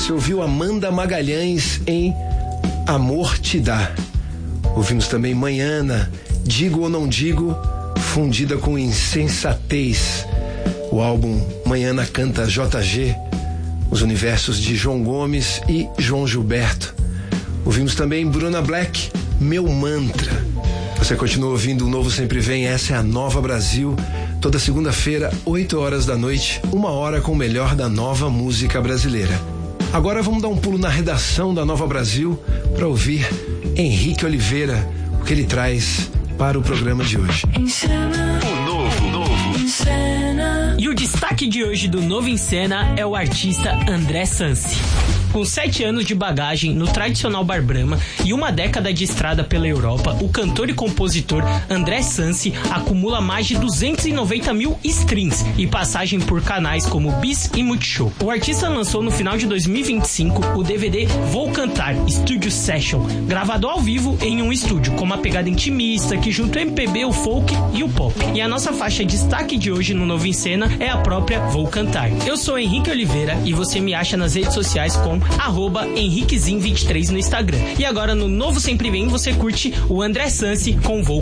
você ouviu Amanda Magalhães em Amor Te Dá. Ouvimos também Manhana, Digo ou Não Digo, fundida com Insensatez. O álbum Manhana canta JG, os universos de João Gomes e João Gilberto. Ouvimos também Bruna Black, Meu Mantra. Você continua ouvindo o Novo Sempre Vem, essa é a Nova Brasil. Toda segunda-feira, 8 horas da noite, 1 hora com o melhor da nova música brasileira. Agora vamos dar um pulo na redação da Nova Brasil para ouvir Henrique Oliveira, o que ele traz para o programa de hoje. O novo. E o destaque de hoje do Novo em Cena é o artista André Sansi. Com 7 anos de bagagem no tradicional Bar Brahma e uma década de estrada pela Europa, o cantor e compositor André Sansi acumula mais de 290 mil streams e passagem por canais como Bis e Multishow. O artista lançou no final de 2025 o DVD Vou Cantar, Studio Session, gravado ao vivo em um estúdio, com uma pegada intimista que junta o MPB, o folk e o pop. E a nossa faixa destaque de hoje no Novo em Cena é a própria Vou Cantar. Eu sou Henrique Oliveira e você me acha nas redes sociais com @henriquezin23 no Instagram. E agora no Novo Sempre Vem você curte o André Sansi com Vou